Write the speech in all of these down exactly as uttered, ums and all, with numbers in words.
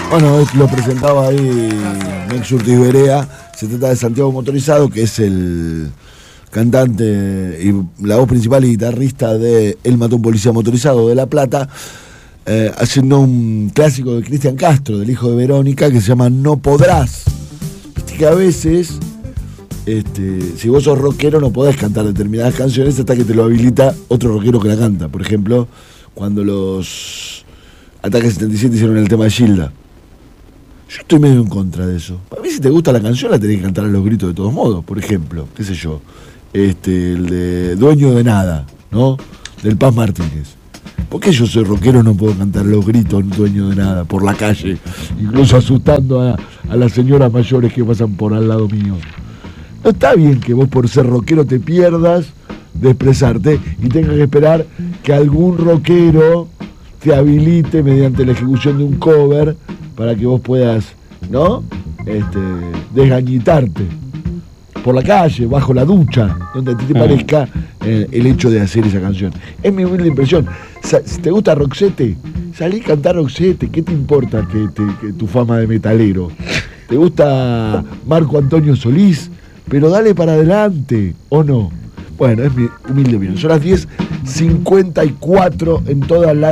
Bueno, lo presentaba ahí Mex Urtiz Berea. Se trata de Santiago Motorizado, que es el cantante y la voz principal y guitarrista de El Mató a un Policía Motorizado de La Plata, eh, haciendo un clásico de Cristian Castro, del hijo de Verónica, que se llama No Podrás. Viste que a veces, este, si vos sos rockero, no podés cantar determinadas canciones hasta que te lo habilita otro rockero que la canta. Por ejemplo, cuando los Ataques setenta y siete hicieron el tema de Gilda. Yo estoy medio en contra de eso. Para mí, si te gusta la canción, la tenés que cantar a los gritos de todos modos. Por ejemplo, qué sé yo, este, el de Dueño de Nada, ¿no? Del Paz Martínez. ¿Por qué yo soy rockero no puedo cantar a los gritos Dueño de Nada por la calle? Incluso asustando a, a las señoras mayores que pasan por al lado mío. No está bien que vos por ser rockero te pierdas de expresarte y tengas que esperar que algún rockero te habilite mediante la ejecución de un cover para que vos puedas, ¿no? Este, desgañitarte por la calle, bajo la ducha, donde a ti te parezca eh, el hecho de hacer esa canción. Es mi humilde impresión. Si te gusta Roxette, salí a cantar Roxette. ¿Qué te importa que, te, que tu fama de metalero? ¿Te gusta Marco Antonio Solís? Pero dale para adelante, ¿o no? Bueno, es mi humilde opinión. Son las diez cincuenta y cuatro en toda la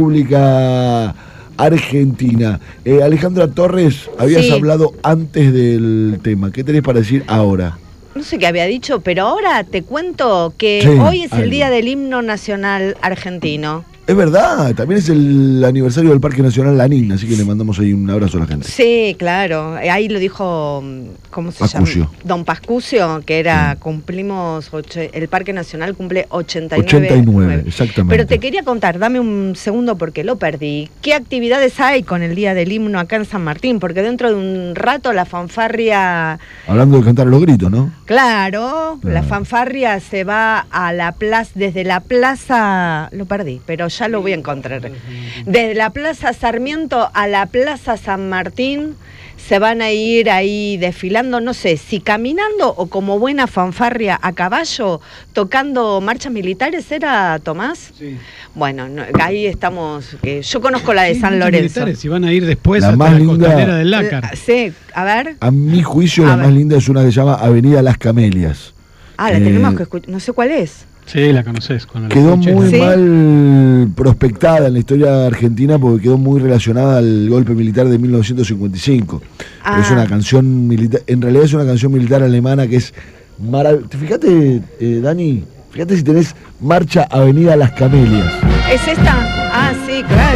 República Argentina. Eh, Alejandra Torres, habías Sí. hablado antes del tema. ¿Qué tenés para decir ahora? No sé qué había dicho, pero ahora te cuento que Sí, hoy es algo. el día del himno nacional argentino. Es verdad, también es el aniversario del Parque Nacional Lanín, así que le mandamos ahí un abrazo a la gente. Sí, claro. Ahí lo dijo, ¿cómo se Pascucio. llama? Don Pascucio, que era, Sí. cumplimos, ocho- el Parque Nacional cumple ochenta y nueve. ochenta y nueve, exactamente. Pero te quería contar, dame un segundo porque lo perdí. ¿Qué actividades hay con el día del himno acá en San Martín? Porque dentro de un rato la fanfarria... Hablando de cantar a los gritos, ¿no? Claro, Claro. la fanfarria se va a la plaza, desde la plaza, lo perdí, pero ya lo voy a encontrar. Desde la plaza Sarmiento a la plaza San Martín se van a ir ahí desfilando, no sé, si caminando o como buena fanfarria a caballo, tocando marchas militares, ¿era, Tomás? Sí. Bueno, no, ahí estamos, que yo conozco la de Sí, San muchos Lorenzo. militares, y van a ir después La hasta más la linda- costanera del Lácar. La- Sí, a ver. A mi juicio, A la ver. más linda es una que se llama Avenida Las Camelias. Ah, la Eh, tenemos que escuchar, no sé cuál es. Sí, la conoces. Cuando la Quedó escuché. muy Sí. mal prospectada en la historia argentina porque quedó muy relacionada al golpe militar de mil novecientos cincuenta y cinco. Ah. Pero es una canción militar, en realidad es una canción militar alemana que es maravillosa. Fíjate, eh, Dani, fíjate si tenés Marcha Avenida Las Camelias. ¿Es esta? Ah, sí, claro.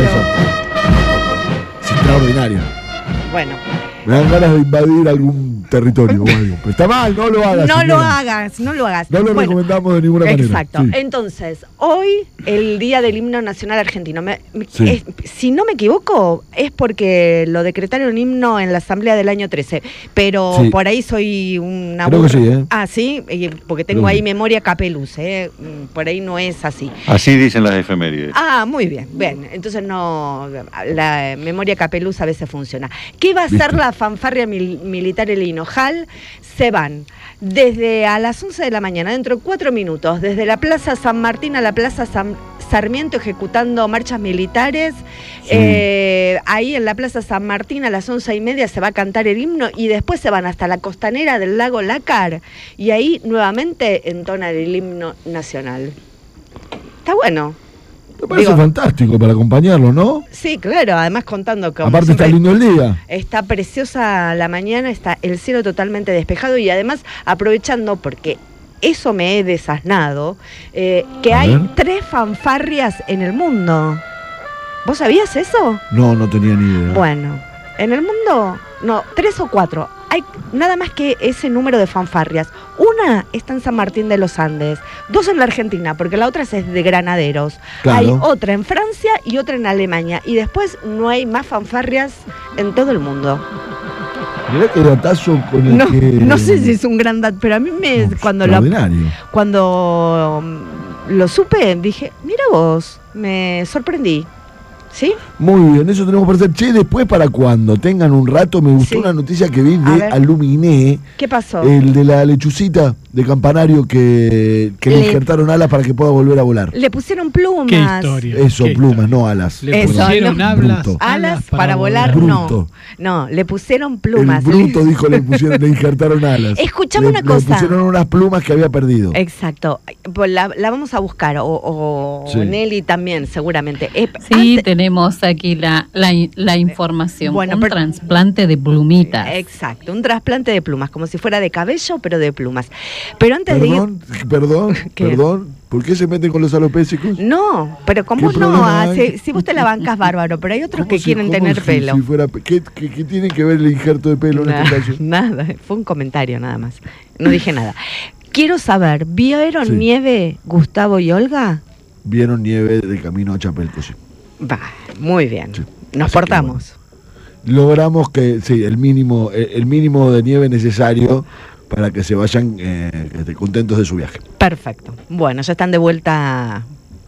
Esa. Es extraordinaria. Bueno, Me dan ganas de invadir algún territorio o algo. Pero está mal, no lo hagas. no lo señora. hagas, no lo hagas. No lo Bueno, recomendamos de ninguna manera. exacto. Sí. Entonces, hoy, el Día del Himno Nacional Argentino. Me- me- Sí. es- si no me equivoco, es porque lo decretaron un himno en la Asamblea del año trece. Pero Sí. por ahí soy una Creo que burra. sí, ¿eh? Ah, sí, y- porque tengo Creo que ahí sí. memoria capeluz, ¿eh? Mm, Por ahí no es así. Así dicen las efemérides. Ah, muy bien, bien. Entonces no, la memoria capeluz a veces funciona. ¿Qué va a hacer ¿Viste? la fanfarria mil- militar El Hinojal? Se van desde a las once de la mañana, dentro de cuatro minutos, desde la Plaza San Martín a la Plaza San Sarmiento ejecutando marchas militares. Sí. Eh, ahí en la Plaza San Martín a las once y media se va a cantar el himno y después se van hasta la costanera del lago Lácar y ahí nuevamente entonan el himno nacional. Está bueno. Me parece Digo- fantástico para acompañarlo, ¿no? Sí, claro, además contando que Aparte está lindo el día. está preciosa la mañana, está el cielo totalmente despejado y además aprovechando porque eso me he desasnado, eh, que A hay ver. tres fanfarrias en el mundo. ¿Vos sabías eso? No, no tenía ni idea. Bueno, en el mundo, no, tres o cuatro. Hay nada más que ese número de fanfarrias. Una está en San Martín de los Andes, dos en la Argentina, porque la otra es de Granaderos. Claro. Hay otra en Francia y otra en Alemania. Y después no hay más fanfarrias en todo el mundo. Mirá qué datazo con el No, que... no sé si es un gran dato, pero a mí me No, cuando lo, extraordinario. cuando mm, lo supe, dije, mira vos, me sorprendí. ¿Sí? Muy bien, eso tenemos para hacer. Che, después para cuando tengan un rato, me gustó Sí. una noticia que vi A de ver. Aluminé, ¿Qué pasó? el de la lechucita de campanario que, que le Le- injertaron alas para que pueda volver a volar. Le pusieron plumas. Qué historia. Eso, qué plumas, historia. no alas. Le Eso, pusieron no. hablas, Bruto. Alas para, volar, no. Bruto. No, le pusieron plumas. El bruto dijo, le pusieron, le injertaron alas. Escuchame Le- una cosa. Le pusieron unas plumas que había perdido. Exacto. Pues la, la vamos a buscar, o, o Sí. Nelly también, seguramente. Eh, Sí, antes- tenemos aquí la, la, la información. Bueno, un pero- trasplante de plumitas. Exacto, un trasplante de plumas, como si fuera de cabello, pero de plumas. Pero antes de ir... Perdón, perdón, ¿Qué? perdón. ¿Por qué se meten con los alopésicos? No, pero con ¿Qué vos no, problema ah, hay? si, si vos te la bancas bárbaro, pero hay otros ¿Cómo que si- quieren cómo tener si- pelo. si fuera pe- ¿Qué, qué, qué tiene que ver el injerto de pelo en Nah, este caso? nada, fue un comentario nada más. No dije nada. Quiero saber, ¿vieron Sí. nieve Gustavo y Olga? Vieron nieve de camino a Chapelco, sí. Va, muy bien. Sí. Nos Así que portamos. Logramos que, sí, el mínimo, el, el mínimo de nieve necesario para que se vayan eh, este, contentos de su viaje. Perfecto. Bueno, ya están de vuelta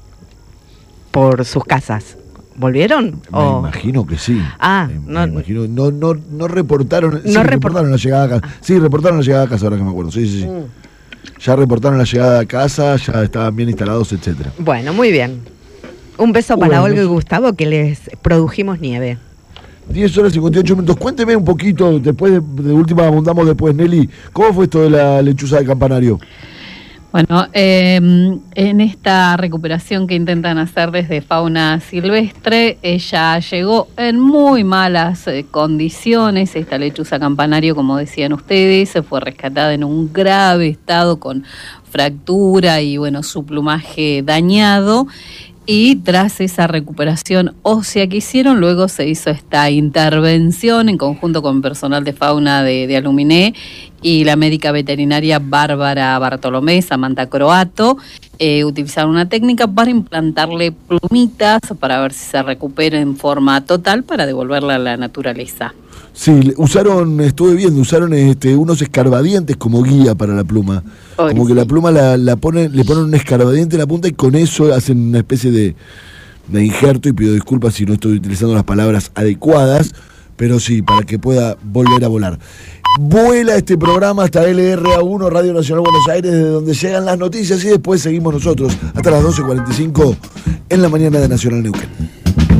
por sus casas. ¿Volvieron? Me O- imagino que sí. Ah, me, no- me imagino. No, no, no reportaron. sí, No repor- reportaron la llegada a casa. Sí, reportaron la llegada a casa, ahora que me acuerdo. Sí, sí, sí. Mm. Ya reportaron la llegada a casa, ya estaban bien instalados, etcétera. Bueno, muy bien. Un beso para Bueno. Olga y Gustavo, que les produjimos nieve. diez horas y cincuenta y ocho minutos. Cuénteme un poquito, después de, de última abundamos después, Nelly. ¿Cómo fue esto de la lechuza de campanario? Bueno, eh, en esta recuperación que intentan hacer desde fauna silvestre, ella llegó en muy malas eh, condiciones. Esta lechuza campanario, como decían ustedes, se fue rescatada en un grave estado con fractura y bueno, su plumaje dañado. Y tras esa recuperación ósea que hicieron, luego se hizo esta intervención en conjunto con personal de fauna de, de Aluminé y la médica veterinaria Bárbara Bartolomé, Samantha Croato. Eh, utilizaron una técnica para implantarle plumitas para ver si se recupera en forma total para devolverla a la naturaleza. Sí, usaron, estuve viendo, usaron este, unos escarbadientes como guía para la pluma. Ay, Como que la pluma la, la ponen, le ponen un escarbadiente en la punta y con eso hacen una especie de, de injerto, y pido disculpas si no estoy utilizando las palabras adecuadas, pero sí, para que pueda volver a volar. Vuela este programa hasta L R A uno, Radio Nacional Buenos Aires, desde donde llegan las noticias, y después seguimos nosotros hasta las doce cuarenta y cinco en la mañana de Nacional Neuquén.